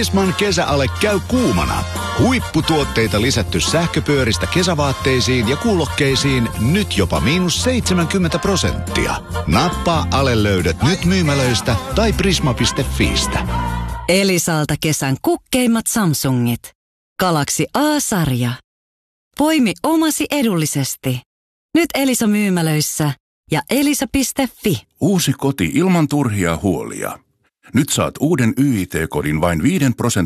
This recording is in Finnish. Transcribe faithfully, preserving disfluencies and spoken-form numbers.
Prisman kesäale käy kuumana. Huipputuotteita lisätty sähköpyöristä kesävaatteisiin ja kuulokkeisiin nyt jopa miinus seitsemänkymmentä prosenttia. Nappaa Ale löydät nyt myymälöistä tai prisma piste fiistä. Elisalta kesän kukkeimmat Samsungit. Galaxy A-sarja. Poimi omasi edullisesti. Nyt Elisa myymälöissä ja elisa piste fi. Uusi koti ilman turhia huolia. Nyt saat uuden Y I T-kodin vain viiden prosentin